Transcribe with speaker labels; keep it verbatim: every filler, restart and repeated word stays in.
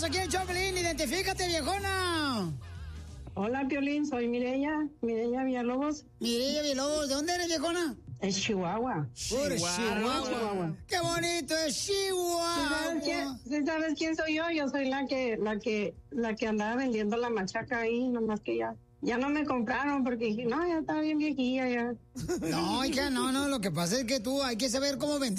Speaker 1: aquí en Choplin. Identifícate, viejona.
Speaker 2: Hola, Piolín, soy Mireya, Mireya Villalobos.
Speaker 1: Mireya Villalobos, ¿de dónde eres, viejona?
Speaker 2: Es Chihuahua.
Speaker 1: Chihuahua. Chihuahua. Chihuahua. ¡Qué bonito es Chihuahua!
Speaker 2: ¿Sabes quién, ¿Sabes quién soy yo? Yo soy la que, la que, la que andaba vendiendo la machaca ahí, nomás que ya, ya no me compraron porque dije, no, ya está bien viejilla ya.
Speaker 1: No, hija, no, no, lo que pasa es que tú hay que saber cómo vender.